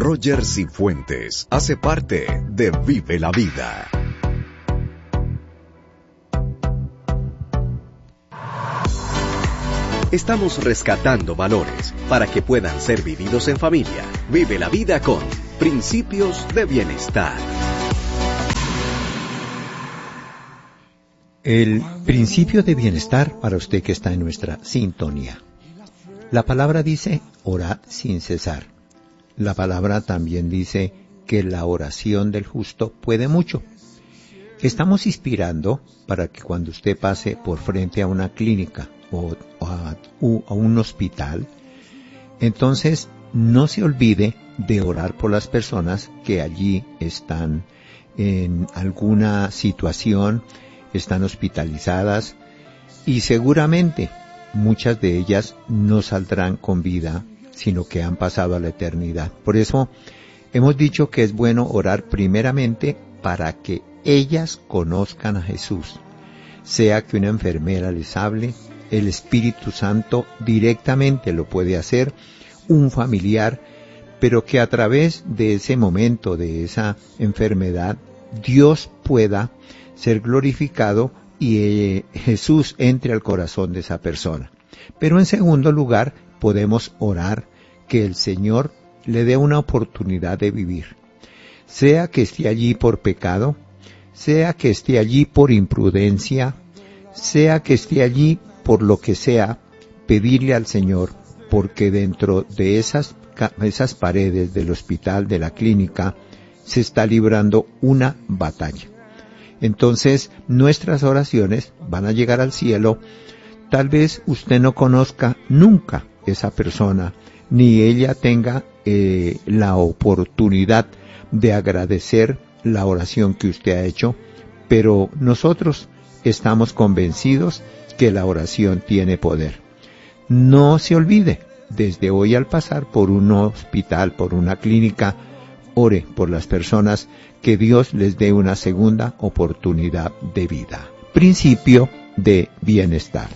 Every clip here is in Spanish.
Roger Cifuentes hace parte de Vive la Vida. Estamos rescatando valores para que puedan ser vividos en familia. Vive la vida con Principios de Bienestar. El principio de bienestar para usted que está en nuestra sintonía. La palabra dice, orad sin cesar. La palabra también dice que la oración del justo puede mucho. Estamos inspirando para que cuando usted pase por frente a una clínica o a un hospital, entonces no se olvide de orar por las personas que allí están en alguna situación, están hospitalizadas y seguramente muchas de ellas no saldrán con vida, sino que han pasado a la eternidad. Por eso hemos dicho que es bueno orar primeramente para que ellas conozcan a Jesús, sea que una enfermera les hable, el Espíritu Santo directamente lo puede hacer, un familiar, pero que a través de ese momento, de esa enfermedad, Dios pueda ser glorificado y Jesús entre al corazón de esa persona. Pero en segundo lugar, podemos orar que el Señor le dé una oportunidad de vivir, sea que esté allí por pecado, sea que esté allí por imprudencia, sea que esté allí por lo que sea, pedirle al Señor, porque dentro de esas paredes del hospital, de la clínica, se está librando una batalla. Entonces, nuestras oraciones van a llegar al cielo. Tal vez usted no conozca nunca esa persona, ni ella tenga la oportunidad de agradecer la oración que usted ha hecho, pero nosotros estamos convencidos que la oración tiene poder. No se olvide, desde hoy al pasar por un hospital, por una clínica, ore por las personas, que Dios les dé una segunda oportunidad de vida. Principio de bienestar.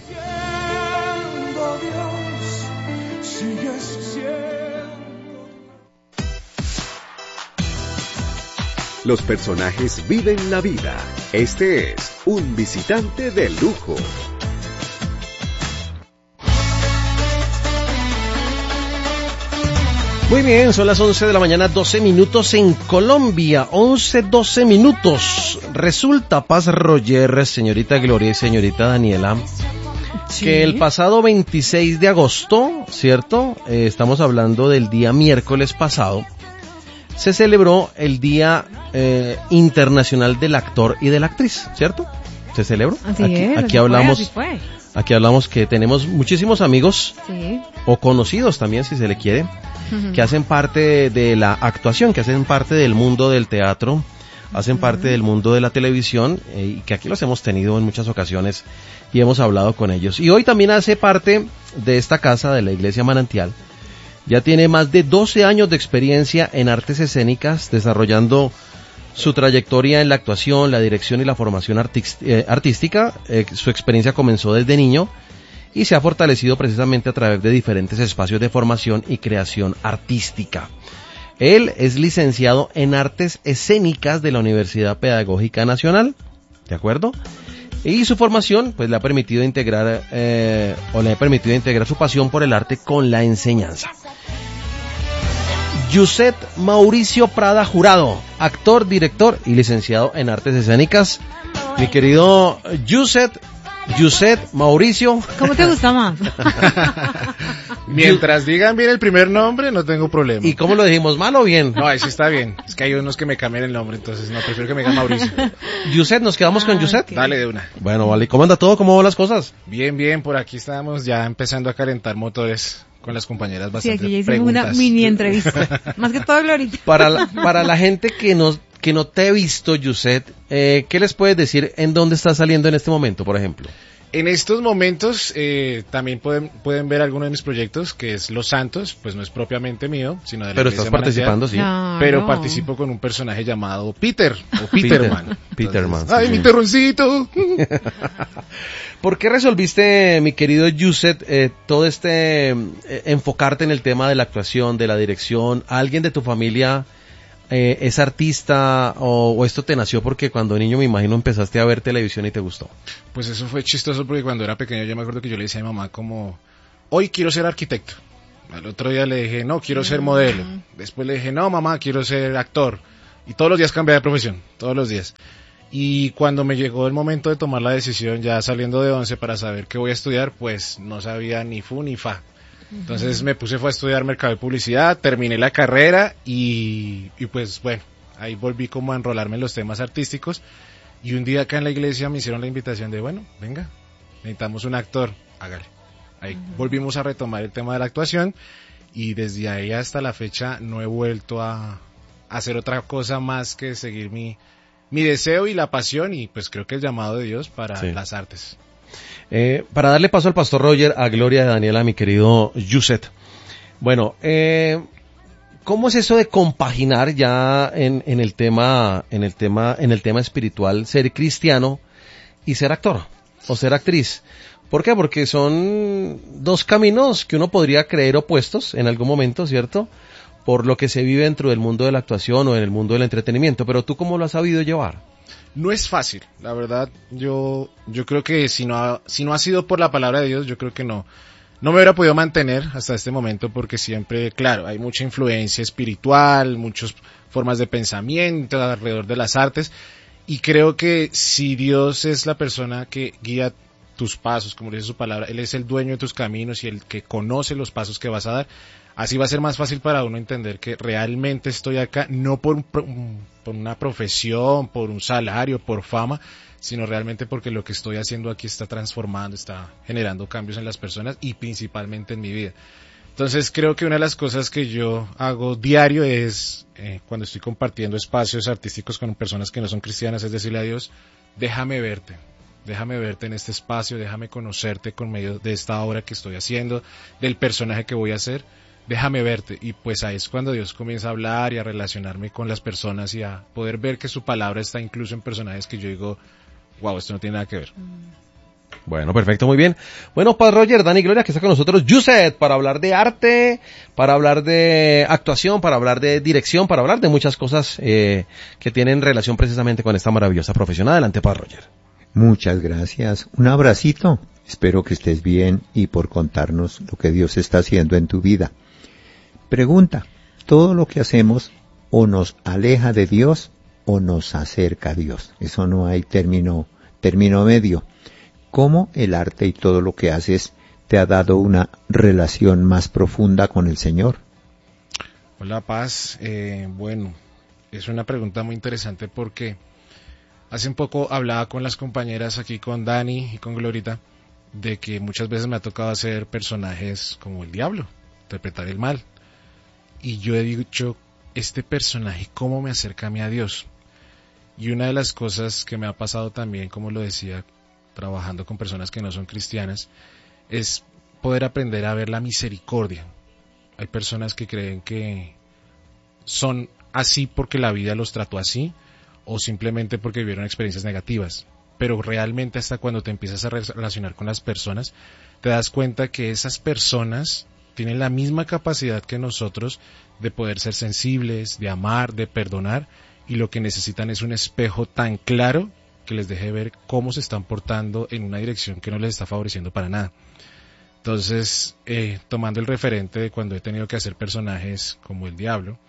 Los personajes viven la vida. Este es un visitante de lujo. Muy bien, son las 11 de la mañana, 12 minutos en Colombia, 12 minutos. Resulta, Paz Roger, señorita Gloria y señorita Daniela, sí, que el pasado 26 de agosto, ¿cierto? Estamos hablando del día miércoles pasado, se celebró el Día Internacional del Actor y de la Actriz, ¿cierto? ¿Se celebró? Aquí hablamos que tenemos muchísimos amigos, sí, o conocidos también, si se le quiere, que hacen parte de la actuación, que hacen parte del mundo del teatro, hacen parte del mundo de la televisión, y que aquí los hemos tenido en muchas ocasiones y hemos hablado con ellos. Y hoy también hace parte de esta casa, de la Iglesia Manantial. Ya tiene más de 12 años de experiencia en artes escénicas, desarrollando su trayectoria en la actuación, la dirección y la formación artística. Su experiencia comenzó desde niño y se ha fortalecido precisamente a través de diferentes espacios de formación y creación artística. Él es licenciado en Artes Escénicas de la Universidad Pedagógica Nacional, ¿de acuerdo? Y su formación pues le ha permitido integrar su pasión por el arte con la enseñanza. Yuset Mauricio Prada Jurado, actor, director y licenciado en Artes Escénicas. Mi querido Yuset Mauricio. ¿Cómo te gusta más? Mientras digan bien el primer nombre, no tengo problema. ¿Y cómo lo dijimos, mal o bien? No, ahí sí está bien. Es que hay unos que me cambian el nombre, entonces no, prefiero que me digan Mauricio. Yuset, ¿nos quedamos con Yuset? Okay. Dale de una. Bueno, vale. ¿Cómo anda todo? ¿Cómo van las cosas? Bien, por aquí estamos ya empezando a calentar motores con las compañeras bastante. Sí, aquí ya hicimos una mini entrevista. Más que todo, Glorita. Para la gente que no te he visto, Yuset, ¿qué les puedes decir en dónde estás saliendo en este momento, por ejemplo? En estos momentos también pueden ver algunos de mis proyectos, que es Los Santos, pues no es propiamente mío, sino de la Pero Iglesia estás participando, sí. Claro. Pero participo con un personaje llamado Peter, o Peterman. Peterman. Entonces, ¡ay, mi terroncito! ¿Por qué resolviste, mi querido Yuset, todo enfocarte en el tema de la actuación, de la dirección? ¿Alguien de tu familia es artista o esto te nació porque cuando niño me imagino empezaste a ver televisión y te gustó? Pues eso fue chistoso porque cuando era pequeño yo me acuerdo que yo le decía a mi mamá como, hoy quiero ser arquitecto. Al otro día le dije, no, quiero ser modelo. Después le dije, no, mamá, quiero ser actor. Y todos los días cambié de profesión, todos los días. Y cuando me llegó el momento de tomar la decisión, ya saliendo de 11 para saber qué voy a estudiar, pues no sabía ni fu ni fa. Entonces me puse fue a estudiar mercado y publicidad, terminé la carrera y pues bueno, ahí volví como a enrolarme en los temas artísticos. Y un día acá en la iglesia me hicieron la invitación de, bueno, venga, necesitamos un actor, hágale. Ahí volvimos a retomar el tema de la actuación y desde ahí hasta la fecha no he vuelto a hacer otra cosa más que seguir mi deseo y la pasión y pues creo que el llamado de Dios para las artes. Para darle paso al pastor Roger, a Gloria de Daniela, mi querido Yuset. Bueno, ¿cómo es eso de compaginar ya en el tema espiritual, ser cristiano y ser actor o ser actriz? ¿Por qué? Porque son dos caminos que uno podría creer opuestos en algún momento, ¿cierto? Por lo que se vive dentro del mundo de la actuación o en el mundo del entretenimiento. Pero ¿tú cómo lo has sabido llevar? No es fácil, la verdad. Yo creo que si no ha sido por la palabra de Dios, yo creo que no me hubiera podido mantener hasta este momento porque siempre, claro, hay mucha influencia espiritual, muchas formas de pensamiento alrededor de las artes y creo que si Dios es la persona que guía tus pasos, como dice su palabra, Él es el dueño de tus caminos y el que conoce los pasos que vas a dar. Así va a ser más fácil para uno entender que realmente estoy acá, no por una profesión, por un salario, por fama, sino realmente porque lo que estoy haciendo aquí está transformando, está generando cambios en las personas y principalmente en mi vida. Entonces creo que una de las cosas que yo hago diario es, cuando estoy compartiendo espacios artísticos con personas que no son cristianas, es decirle a Dios, déjame verte en este espacio, déjame conocerte con medio de esta obra que estoy haciendo, del personaje que voy a hacer. Déjame verte, y pues ahí es cuando Dios comienza a hablar y a relacionarme con las personas y a poder ver que su palabra está incluso en personajes que yo digo, wow, esto no tiene nada que ver. Bueno, perfecto, muy bien. Bueno, Padre Roger, Dani Gloria, que está con nosotros, Yuset, para hablar de arte, para hablar de actuación, para hablar de dirección, para hablar de muchas cosas que tienen relación precisamente con esta maravillosa profesión. Adelante, Padre Roger. Muchas gracias. Un abracito. Espero que estés bien y por contarnos lo que Dios está haciendo en tu vida. Pregunta, ¿todo lo que hacemos o nos aleja de Dios o nos acerca a Dios? Eso no hay término medio. ¿Cómo el arte y todo lo que haces te ha dado una relación más profunda con el Señor? Hola, Paz. Bueno, es una pregunta muy interesante porque hace un poco hablaba con las compañeras aquí, con Dani y con Glorita, de que muchas veces me ha tocado hacer personajes como el diablo, interpretar el mal. Y yo he dicho, este personaje, ¿cómo me acerca a mí a Dios? Y una de las cosas que me ha pasado también, como lo decía, trabajando con personas que no son cristianas, es poder aprender a ver la misericordia. Hay personas que creen que son así porque la vida los trató así, o simplemente porque vivieron experiencias negativas. Pero realmente hasta cuando te empiezas a relacionar con las personas, te das cuenta que esas personas tienen la misma capacidad que nosotros de poder ser sensibles, de amar, de perdonar, y lo que necesitan es un espejo tan claro que les deje ver cómo se están portando en una dirección que no les está favoreciendo para nada. Entonces, tomando el referente de cuando he tenido que hacer personajes como el diablo,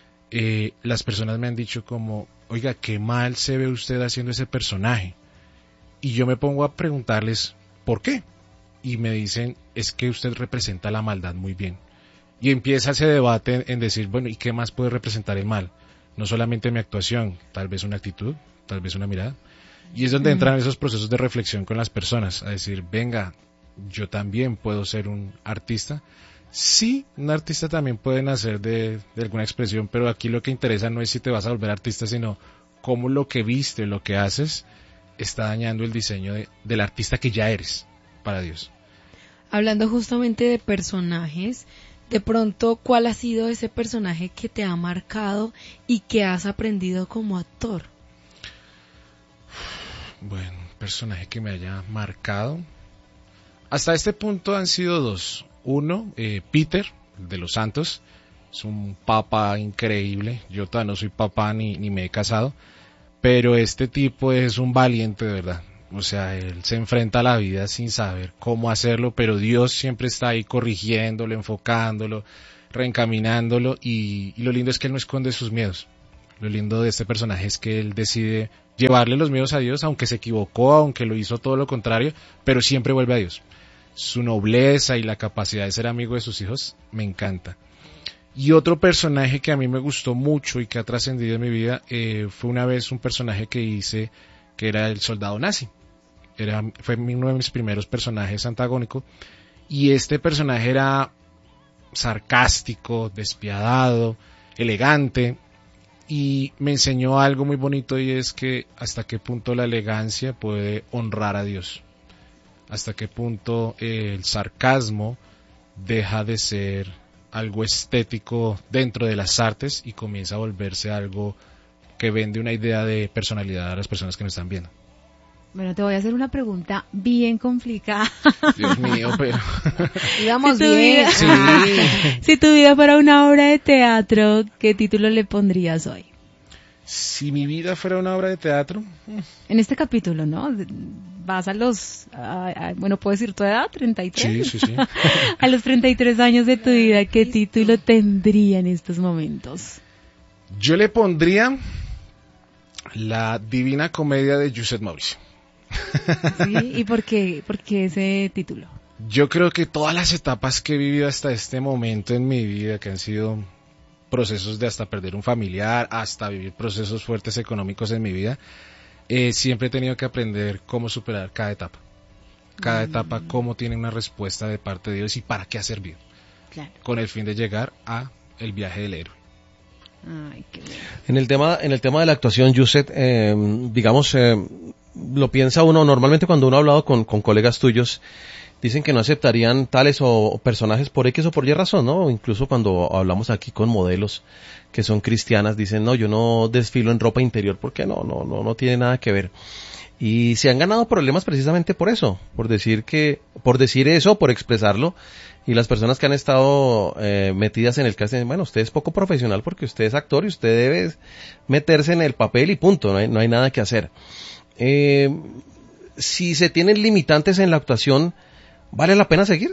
las personas me han dicho como, oiga, qué mal se ve usted haciendo ese personaje. Y yo me pongo a preguntarles, ¿por qué? Y me dicen, es que usted representa la maldad muy bien. Y empieza ese debate en decir, bueno, ¿y qué más puede representar el mal? No solamente mi actuación, tal vez una actitud, tal vez una mirada. Y es donde entran esos procesos de reflexión con las personas, a decir, venga, yo también puedo ser un artista. Sí, un artista también puede nacer de alguna expresión, pero aquí lo que interesa no es si te vas a volver artista, sino cómo lo que viste, lo que haces, está dañando el diseño del artista que ya eres para Dios. Hablando justamente de personajes, de pronto, ¿cuál ha sido ese personaje que te ha marcado y que has aprendido como actor? Bueno, un personaje que me haya marcado. Hasta este punto han sido dos. Uno, Peter, de los Santos. Es un papá increíble. Yo todavía no soy papá ni me he casado. Pero este tipo es un valiente de verdad. O sea, él se enfrenta a la vida sin saber cómo hacerlo, pero Dios siempre está ahí corrigiéndolo, enfocándolo, reencaminándolo, y lo lindo es que él no esconde sus miedos. Lo lindo de este personaje es que él decide llevarle los miedos a Dios, aunque se equivocó, aunque lo hizo todo lo contrario, pero siempre vuelve a Dios. Su nobleza y la capacidad de ser amigo de sus hijos me encanta. Y otro personaje que a mí me gustó mucho y que ha trascendido en mi vida fue una vez un personaje que hice que era el soldado nazi. Fue uno de mis primeros personajes antagónicos, y este personaje era sarcástico, despiadado, elegante, y me enseñó algo muy bonito, y es que hasta qué punto la elegancia puede honrar a Dios, hasta qué punto el sarcasmo deja de ser algo estético dentro de las artes y comienza a volverse algo que vende una idea de personalidad a las personas que nos están viendo. Bueno, te voy a hacer una pregunta bien complicada. Dios mío, pero... Íbamos bien. Sí. Si tu vida fuera una obra de teatro, ¿qué título le pondrías hoy? Si mi vida fuera una obra de teatro... En este capítulo, ¿no? Vas a los... bueno, ¿puedes decir tu edad? ¿33? Sí. A los 33 años de tu vida, ¿qué título tendría en estos momentos? Yo le pondría La Divina Comedia de Joseph Maurice. ¿Sí? ¿Y por qué ese título? Yo creo que todas las etapas que he vivido hasta este momento en mi vida, que han sido procesos de hasta perder un familiar, hasta vivir procesos fuertes económicos en mi vida, siempre he tenido que aprender cómo superar cada etapa. Cada etapa, cómo tiene una respuesta de parte de Dios y para qué ha servido. Claro. Con el fin de llegar a el viaje del héroe. Ay, qué bien. En el tema de la actuación, Yuset, digamos, lo piensa uno, normalmente cuando uno ha hablado con colegas tuyos, dicen que no aceptarían tales o personajes por X o por Y razón, ¿no? Incluso cuando hablamos aquí con modelos que son cristianas, dicen, no, yo no desfilo en ropa interior porque no tiene nada que ver. Y se han ganado problemas precisamente por eso, por decir eso, por expresarlo. Y las personas que han estado metidas en el casting, bueno, usted es poco profesional porque usted es actor y usted debe meterse en el papel y punto, no hay nada que hacer. Si se tienen limitantes en la actuación, ¿vale la pena seguir?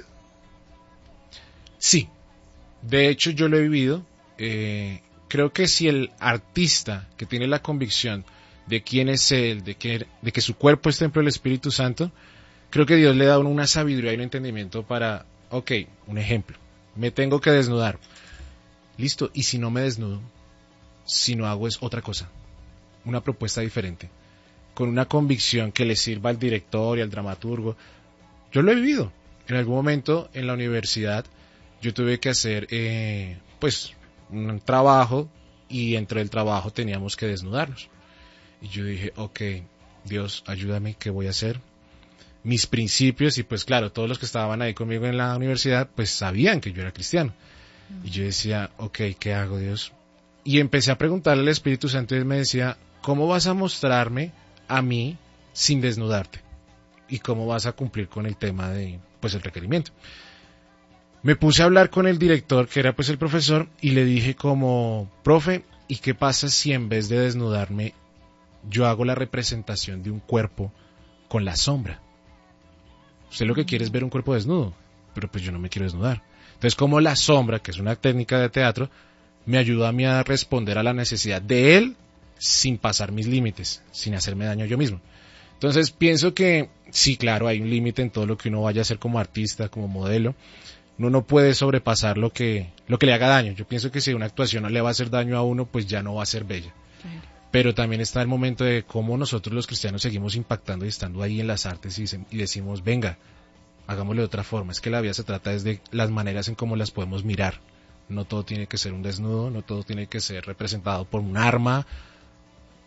Sí, de hecho yo lo he vivido. Creo que si el artista que tiene la convicción de quién es él, de que su cuerpo es templo del Espíritu Santo, creo que Dios le da a uno una sabiduría y un entendimiento para, ok, un ejemplo, me tengo que desnudar, listo, y si no me desnudo, si no hago es otra cosa, una propuesta diferente, con una convicción que le sirva al director y al dramaturgo. Yo lo he vivido, en algún momento en la universidad yo tuve que hacer pues un trabajo, y dentro del trabajo teníamos que desnudarnos. Y yo dije, ok, Dios, ayúdame, ¿qué voy a hacer? Mis principios, y pues claro, todos los que estaban ahí conmigo en la universidad, pues sabían que yo era cristiano. Y yo decía, ok, ¿qué hago, Dios? Y empecé a preguntarle al Espíritu Santo, y él me decía, ¿cómo vas a mostrarme a mí sin desnudarte? ¿Y cómo vas a cumplir con el tema de, pues, el requerimiento? Me puse a hablar con el director, que era pues el profesor, y le dije como, profe, ¿y qué pasa si en vez de desnudarme yo hago la representación de un cuerpo con la sombra? Usted lo que quiere es ver un cuerpo desnudo, pero pues yo no me quiero desnudar. Entonces, como la sombra, que es una técnica de teatro, me ayudó a mí a responder a la necesidad de él sin pasar mis límites, sin hacerme daño yo mismo. Entonces, pienso que sí, claro, hay un límite en todo lo que uno vaya a hacer como artista, como modelo. Uno no puede sobrepasar lo que le haga daño. Yo pienso que si una actuación le va a hacer daño a uno, pues ya no va a ser bella. Pero también está el momento de cómo nosotros los cristianos seguimos impactando y estando ahí en las artes y decimos, venga, hagámoslo de otra forma. Es que la vida se trata desde las maneras en cómo las podemos mirar. No todo tiene que ser un desnudo, no todo tiene que ser representado por un arma.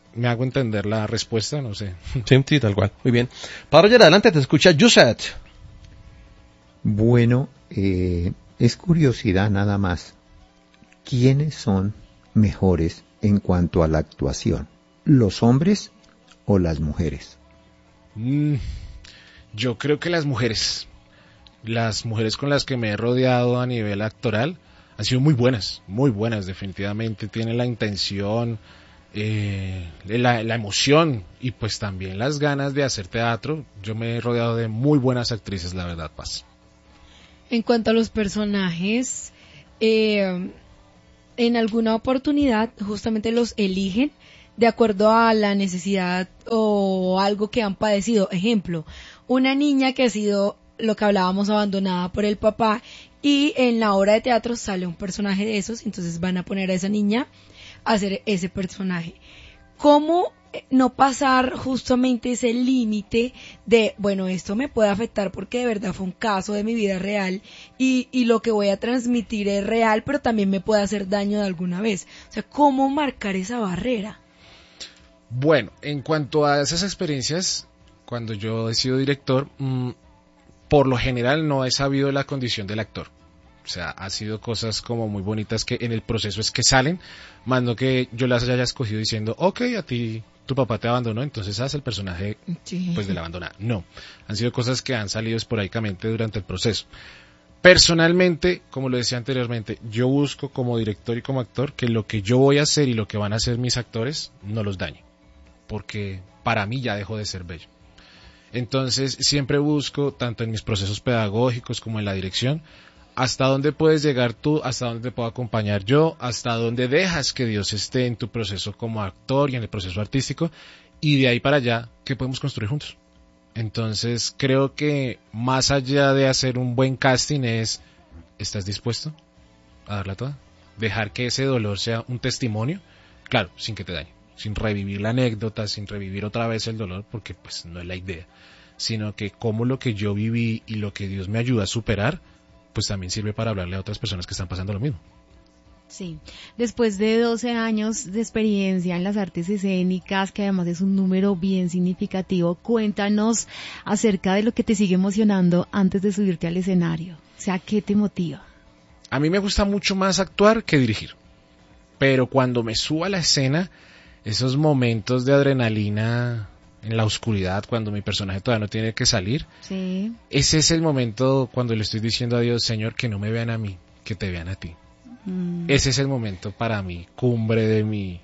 ¿Me hago entender la respuesta? No sé. Sí, tal cual. Muy bien. Padre Roger, adelante, te escucha Yuset. Bueno, es curiosidad nada más. ¿Quiénes son mejores en cuanto a la actuación? ¿Los hombres o las mujeres? Yo creo que las mujeres con las que me he rodeado a nivel actoral han sido muy buenas, definitivamente. Tienen la intención, la emoción y pues también las ganas de hacer teatro. Yo me he rodeado de muy buenas actrices, la verdad, Paz. En cuanto a los personajes, en alguna oportunidad justamente los eligen de acuerdo a la necesidad o algo que han padecido. Ejemplo, una niña que ha sido, lo que hablábamos, abandonada por el papá, y en la obra de teatro sale un personaje de esos, entonces van a poner a esa niña a hacer ese personaje. ¿Cómo no pasar justamente ese límite de, bueno, esto me puede afectar porque de verdad fue un caso de mi vida real y lo que voy a transmitir es real, pero también me puede hacer daño de alguna vez? O sea, ¿cómo marcar esa barrera? Bueno, en cuanto a esas experiencias, cuando yo he sido director, por lo general no he sabido la condición del actor. O sea, ha sido cosas como muy bonitas que en el proceso es que salen, más no que yo las haya escogido diciendo, ok, a ti tu papá te abandonó, entonces haz el personaje pues del abandonado. No, han sido cosas que han salido esporádicamente durante el proceso. Personalmente, como lo decía anteriormente, yo busco como director y como actor que lo que yo voy a hacer y lo que van a hacer mis actores no los dañe, porque para mí ya dejó de ser bello. Entonces siempre busco, tanto en mis procesos pedagógicos como en la dirección, hasta dónde puedes llegar tú, hasta dónde te puedo acompañar yo, hasta dónde dejas que Dios esté en tu proceso como actor y en el proceso artístico, y de ahí para allá, ¿qué podemos construir juntos? Entonces creo que más allá de hacer un buen casting es, ¿estás dispuesto a darla toda? Dejar que ese dolor sea un testimonio, claro, sin que te dañe, sin revivir la anécdota, sin revivir otra vez el dolor, porque pues no es la idea, sino que como lo que yo viví y lo que Dios me ayuda a superar, pues también sirve para hablarle a otras personas que están pasando lo mismo. Sí, después de 12 años de experiencia en las artes escénicas, que además es un número bien significativo, cuéntanos acerca de lo que te sigue emocionando antes de subirte al escenario. O sea, ¿qué te motiva? A mí me gusta mucho más actuar que dirigir, pero cuando me subo a la escena, esos momentos de adrenalina en la oscuridad, cuando mi personaje todavía no tiene que salir, sí, ese es el momento cuando le estoy diciendo a Dios, Señor, que no me vean a mí, que te vean a ti. Ese es el momento para mí, cumbre de mi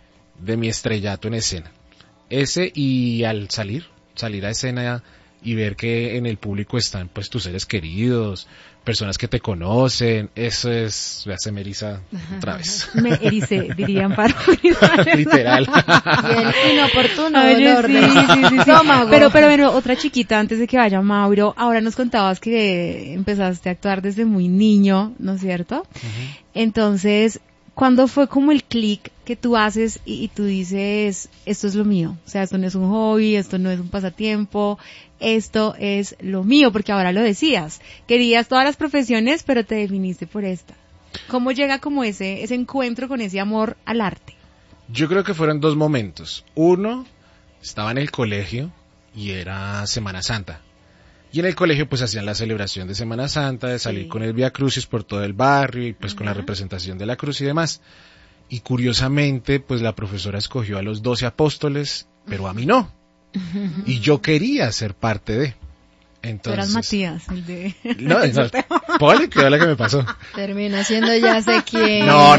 estrellato en escena. Ese, y al salir a escena y ver que en el público están pues tus seres queridos, personas que te conocen, eso es, ya se me eriza otra vez. Me ericé, dirían para literal. Y el inoportuno Oye, dolor de sí. estómago. Pero bueno, otra chiquita antes de que vaya Mauro, ahora nos contabas que empezaste a actuar desde muy niño, ¿no es cierto? Uh-huh. Entonces, ¿cuándo fue como el clic que tú haces y tú dices, esto es lo mío? O sea, esto no es un hobby, esto no es un pasatiempo, esto es lo mío, porque ahora lo decías. Querías todas las profesiones, pero te definiste por esta. ¿Cómo llega como ese encuentro con ese amor al arte? Yo creo que fueron dos momentos. Uno, estaba en el colegio y era Semana Santa. Y en el colegio pues hacían la celebración de Semana Santa, de salir con el Vía Crucis por todo el barrio y pues con la representación de la cruz y demás. Y curiosamente pues la profesora escogió a los 12 apóstoles, pero a mí no. Y yo quería ser parte de. Entonces, tú eras Matías, el de... No, Poli, que la que me pasó. Termina siendo ya sé quién. No.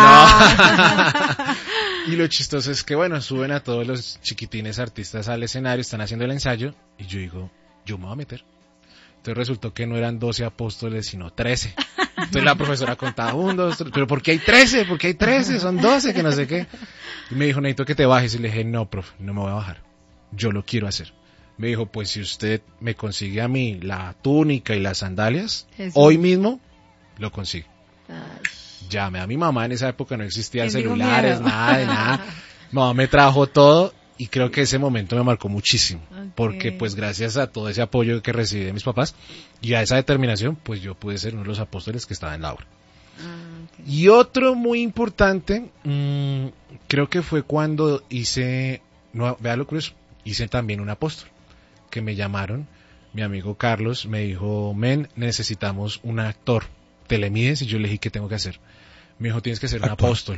Y lo chistoso es que bueno, suben a todos los chiquitines artistas al escenario, están haciendo el ensayo, y yo digo, yo me voy a meter. Entonces resultó que no eran 12 apóstoles, sino 13. Entonces la profesora contaba 1, 2, 3, pero ¿por qué hay 13? ¿Por qué hay 13? Son 12, que no sé qué. Y me dijo, necesito que te bajes. Y le dije, no, profe, no me voy a bajar. Yo lo quiero hacer. Me dijo, pues si usted me consigue a mí la túnica y las sandalias, hoy mismo lo consigue. Ay. Llamé a mi mamá, en esa época no existían celulares, nada de nada. Mi mamá me trajo todo. Y creo que ese momento me marcó muchísimo, porque pues gracias a todo ese apoyo que recibí de mis papás y a esa determinación, pues yo pude ser uno de los apóstoles que estaba en la obra. Y otro muy importante, que creo que fue cuando hice, no, vea lo curioso, hice también un apóstol, que me llamaron, mi amigo Carlos me dijo, men, necesitamos un actor, ¿te le mides? Y yo le dije, ¿qué tengo que hacer? Me dijo, tienes que ser un apóstol.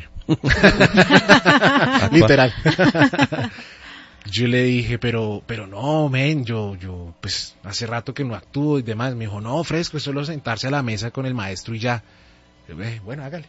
Literal. Yo le dije, pero no, men, yo, pues, hace rato que no actúo y demás. Me dijo, no, fresco, es solo sentarse a la mesa con el maestro y ya. Yo, bueno, hágale.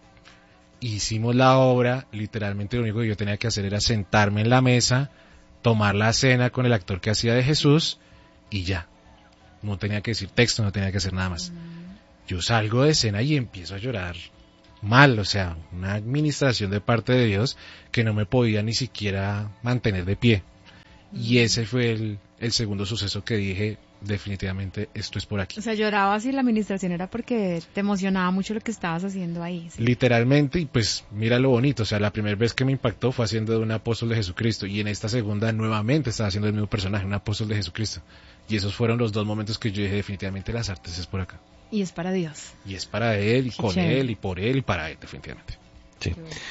Hicimos la obra, literalmente lo único que yo tenía que hacer era sentarme en la mesa, tomar la cena con el actor que hacía de Jesús y ya. No tenía que decir texto, no tenía que hacer nada más. Yo salgo de escena y empiezo a llorar mal, o sea, una administración de parte de Dios que no me podía ni siquiera mantener de pie. Y ese fue el segundo suceso que dije, definitivamente esto es por aquí. O sea, llorabas y la administración era porque te emocionaba mucho lo que estabas haciendo ahí. ¿Sí? Literalmente, y pues mira lo bonito, o sea, la primera vez que me impactó fue haciendo de un apóstol de Jesucristo, y en esta segunda nuevamente estaba haciendo el mismo personaje, un apóstol de Jesucristo. Y esos fueron los dos momentos que yo dije, definitivamente las artes es por acá. Y es para Dios. Y es para Él, y con chévere. Él, y por Él, y para Él, definitivamente. Sí.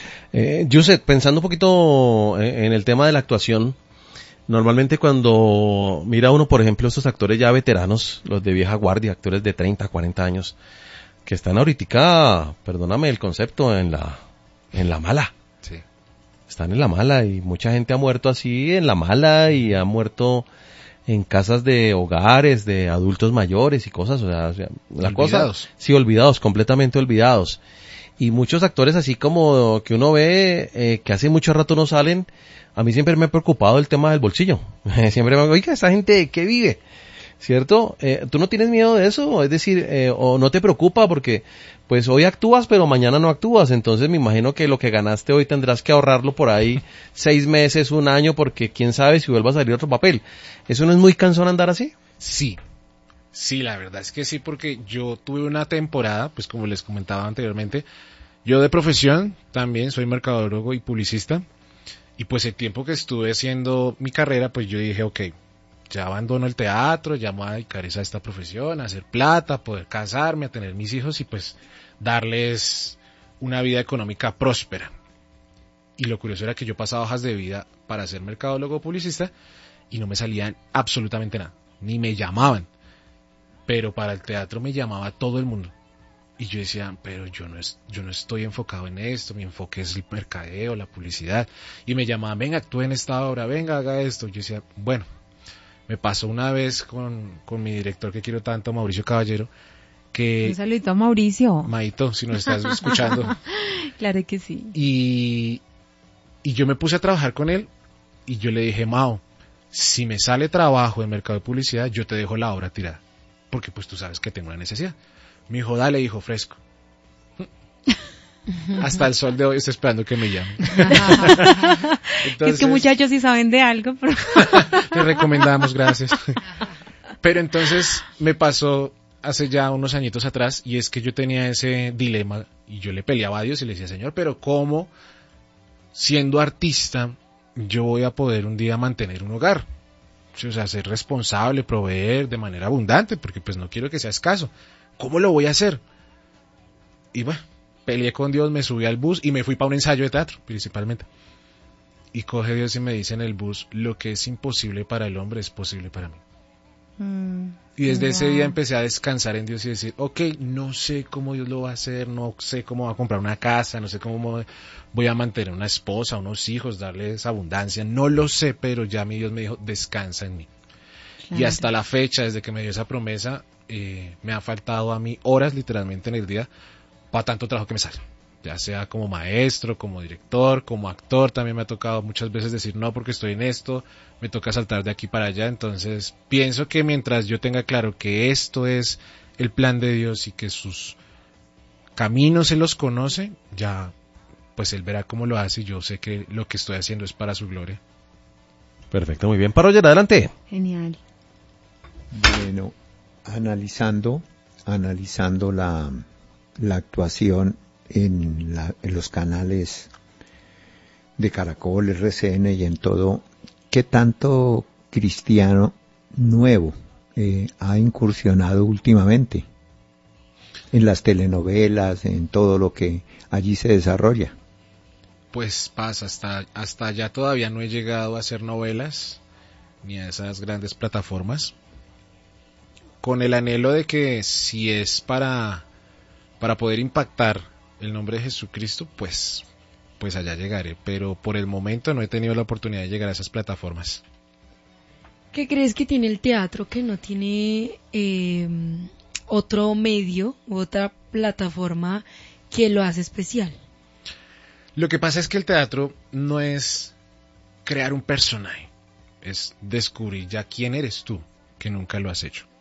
Yuset, pensando un poquito en el tema de la actuación, normalmente cuando mira uno, por ejemplo, estos actores ya veteranos, los de vieja guardia, actores de 30, 40 años, que están ahorita, perdóname el concepto, en la mala. Sí. Están en la mala y mucha gente ha muerto así en la mala y ha muerto en casas de hogares de adultos mayores y cosas, o sea la Olvidados. cosa, sí, olvidados, completamente olvidados. Y muchos actores así como que uno ve que hace mucho rato no salen. A mí siempre me ha preocupado el tema del bolsillo. Siempre me digo, oiga, ¿esta gente qué vive? ¿Cierto? ¿Tú no tienes miedo de eso? Es decir, o no te preocupa porque pues hoy actúas pero mañana no actúas. Entonces me imagino que lo que ganaste hoy tendrás que ahorrarlo por ahí 6 meses, 1 año, porque quién sabe si vuelva a salir otro papel. ¿Eso no es muy cansón andar así? Sí. Sí, la verdad es que sí, porque yo tuve una temporada, pues como les comentaba anteriormente, yo de profesión también soy mercadólogo y publicista, y pues el tiempo que estuve haciendo mi carrera, pues yo dije, ok, ya abandono el teatro, ya me voy a dedicar a esta profesión, a hacer plata, a poder casarme, a tener mis hijos y pues darles una vida económica próspera. Y lo curioso era que yo pasaba hojas de vida para ser mercadólogo o publicista y no me salían absolutamente nada, ni me llamaban. Pero para el teatro me llamaba todo el mundo. Y yo decía, pero yo no estoy enfocado en esto, mi enfoque es el mercadeo, la publicidad. Y me llamaban, venga, actúe en esta obra, venga, haga esto. Yo decía, bueno, me pasó una vez con mi director que quiero tanto, Mauricio Caballero, que... Un saludito a Mauricio. Maito, si nos estás escuchando. Claro que sí. Y yo me puse a trabajar con él y yo le dije, Mao, si me sale trabajo en mercado de publicidad, yo te dejo la obra tirada. Porque pues tú sabes que tengo una necesidad. Me dijo, dale, hijo, fresco. Hasta el sol de hoy estoy esperando que me llamen. Entonces, es que muchachos sí saben de algo, pero... Te recomendamos, gracias. Pero entonces me pasó hace ya unos añitos atrás, y es que yo tenía ese dilema, y yo le peleaba a Dios y le decía, Señor, pero ¿cómo, siendo artista, yo voy a poder un día mantener un hogar? O sea, ser responsable, proveer de manera abundante, porque pues no quiero que sea escaso. ¿Cómo lo voy a hacer? Y bueno, peleé con Dios, me subí al bus y me fui para un ensayo de teatro, principalmente. Y coge Dios y me dice en el bus, lo que es imposible para el hombre es posible para mí. Y desde ese día empecé a descansar en Dios y decir, ok, no sé cómo Dios lo va a hacer, no sé cómo va a comprar una casa, no sé cómo voy a mantener una esposa, unos hijos, darles abundancia, no lo sé, pero ya mi Dios me dijo, descansa en mí. Claro. Y hasta la fecha, desde que me dio esa promesa, me ha faltado a mí horas literalmente en el día para tanto trabajo que me sale. Ya sea como maestro, como director, como actor, también me ha tocado muchas veces decir no porque estoy en esto, me toca saltar de aquí para allá. Entonces pienso que mientras yo tenga claro que esto es el plan de Dios y que sus caminos Él los conoce, ya pues Él verá cómo lo hace y yo sé que lo que estoy haciendo es para su gloria. Perfecto, muy bien. Roger, adelante. Genial. Bueno, analizando la actuación en los canales de Caracol, RCN y en todo, ¿qué tanto cristiano nuevo ha incursionado últimamente en las telenovelas, en todo lo que allí se desarrolla? Pues pasa, hasta allá todavía no he llegado a hacer novelas, ni a esas grandes plataformas, con el anhelo de que si es para poder impactar el nombre de Jesucristo, pues allá llegaré, pero por el momento no he tenido la oportunidad de llegar a esas plataformas. ¿Qué crees que tiene el teatro que no tiene otro medio u otra plataforma que lo hace especial? Lo que pasa es que el teatro no es crear un personaje, es descubrir ya quién eres tú, que nunca lo has hecho.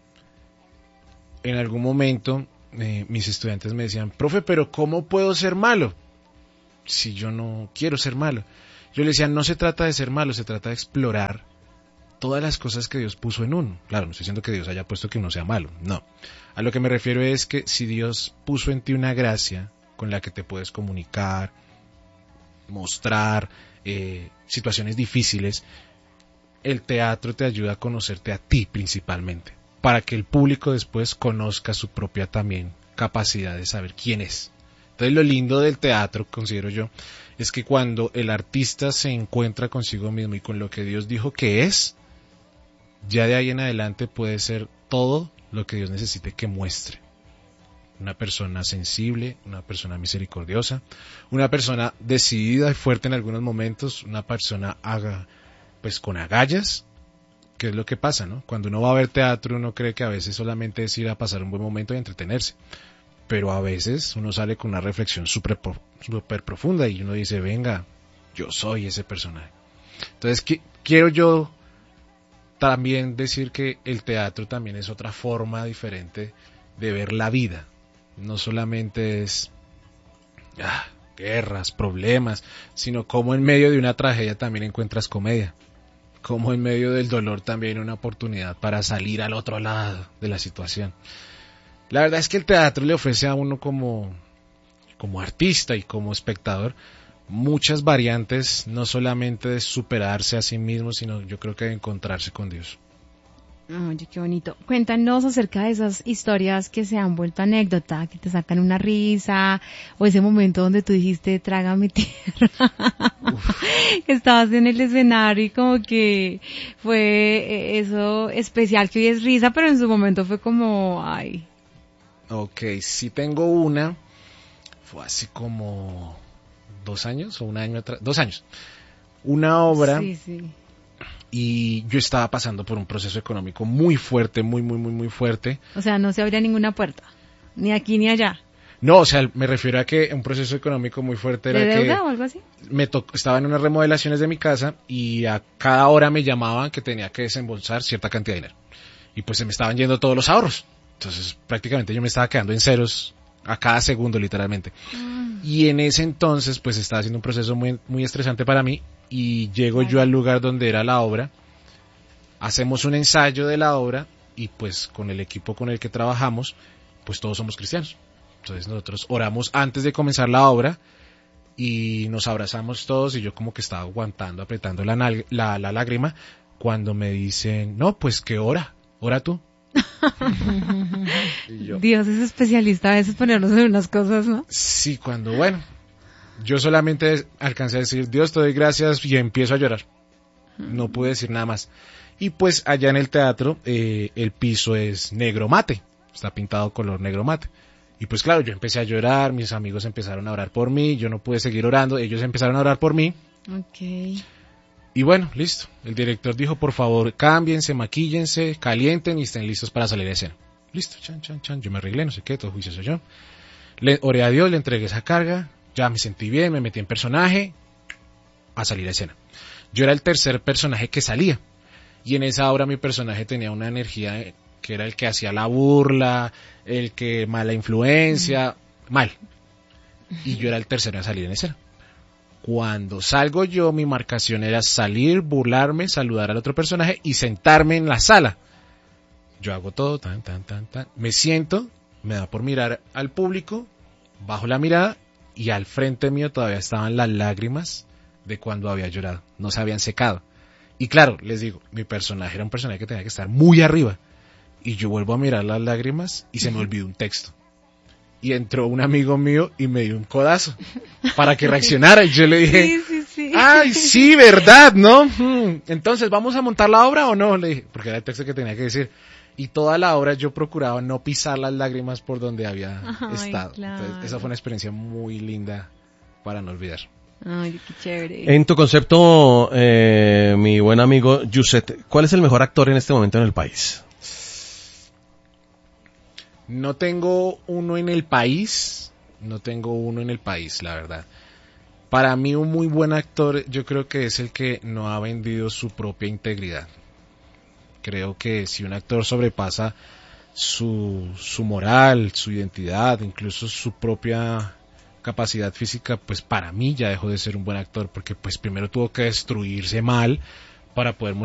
En algún momento mis estudiantes me decían, profe, pero ¿cómo puedo ser malo si yo no quiero ser malo? Yo les decía, no se trata de ser malo, se trata de explorar todas las cosas que Dios puso en uno. Claro, no estoy diciendo que Dios haya puesto que uno sea malo, no. A lo que me refiero es que si Dios puso en ti una gracia con la que te puedes comunicar, mostrar situaciones difíciles, el teatro te ayuda a conocerte a ti principalmente, para que el público después conozca su propia también capacidad de saber quién es. Entonces lo lindo del teatro, considero yo, es que cuando el artista se encuentra consigo mismo y con lo que Dios dijo que es, ya de ahí en adelante puede ser todo lo que Dios necesite que muestre. Una persona sensible, una persona misericordiosa, una persona decidida y fuerte en algunos momentos, una persona pues con agallas, que es lo que pasa, ¿no? Cuando uno va a ver teatro uno cree que a veces solamente es ir a pasar un buen momento y entretenerse, pero a veces uno sale con una reflexión súper profunda y uno dice, venga, yo soy ese personaje. Entonces quiero yo también decir que el teatro también es otra forma diferente de ver la vida. No solamente es guerras, problemas, sino como en medio de una tragedia también encuentras comedia. Como en medio del dolor también una oportunidad para salir al otro lado de la situación. La verdad es que el teatro le ofrece a uno como artista y como espectador muchas variantes, no solamente de superarse a sí mismo, sino yo creo que de encontrarse con Dios. Oye, qué bonito. Cuéntanos acerca de esas historias que se han vuelto anécdota, que te sacan una risa, o ese momento donde tú dijiste, trágame tierra, que estabas en el escenario y como que fue eso especial, que hoy es risa, pero en su momento fue como, ay. Ok, sí tengo una, fue hace como 2 años o un año atrás, 2 años. Una obra. Sí. Y yo estaba pasando por un proceso económico muy fuerte, muy fuerte. O sea, no se abría ninguna puerta, ni aquí ni allá. No, o sea, me refiero a que un proceso económico muy fuerte era ¿De deuda que o algo así? estaba en unas remodelaciones de mi casa y a cada hora me llamaban que tenía que desembolsar cierta cantidad de dinero. Y pues se me estaban yendo todos los ahorros. Entonces prácticamente yo me estaba quedando en ceros a cada segundo literalmente. Y en ese entonces pues estaba haciendo un proceso muy estresante para mí. Y llego yo al lugar donde era la obra, hacemos un ensayo de la obra y pues con el equipo con el que trabajamos, pues todos somos cristianos. Entonces nosotros oramos antes de comenzar la obra y nos abrazamos todos y yo como que estaba aguantando, apretando la lágrima cuando me dicen, no, pues que ora tú. Y yo, Dios es especialista a veces ponernos en unas cosas, ¿no? Sí, yo solamente alcancé a decir, Dios te doy gracias y empiezo a llorar. No pude decir nada más. Y pues allá en el teatro el piso es negro mate, está pintado color negro mate. Y pues claro, yo empecé a llorar, mis amigos empezaron a orar por mí, yo no pude seguir orando, ellos empezaron a orar por mí. Okay. Y bueno, listo. El director dijo, por favor, cámbiense, maquíllense, calienten y estén listos para salir a escena. Listo, chan, yo me arreglé, no sé qué, todo juicioso yo. Le oré a Dios, le entregué esa carga. Ya me sentí bien, me metí en personaje, a salir a escena. Yo era el tercer personaje que salía. Y en esa obra mi personaje tenía una energía que era el que hacía la burla, el que mala influencia, mal. Y yo era el tercero a salir en escena. Cuando salgo yo, mi marcación era salir, burlarme, saludar al otro personaje y sentarme en la sala. Yo hago todo, me siento, me da por mirar al público, bajo la mirada, y al frente mío todavía estaban las lágrimas de cuando había llorado, no se habían secado. Y claro, les digo, mi personaje era un personaje que tenía que estar muy arriba. Y yo vuelvo a mirar las lágrimas y se me olvidó un texto. y entró un amigo mío y me dio un codazo para que reaccionara. Y yo le dije, Sí. ay, sí, verdad, ¿no? Entonces, ¿vamos a montar la obra o no? Le dije, porque era el texto que tenía que decir. Y toda la obra yo procuraba no pisar las lágrimas por donde había estado. Claro. Entonces, esa fue una experiencia muy linda para no olvidar. Ay, qué chévere. En tu concepto, mi buen amigo Yuset, ¿cuál es el mejor actor en este momento en el país? No tengo uno en el país, la verdad. Para mí un muy buen actor yo creo que es el que no ha vendido su propia integridad. Creo que si un actor sobrepasa su moral, su identidad, incluso su propia capacidad física, pues para mí ya dejó de ser un buen actor, porque pues primero tuvo que destruirse mal para poder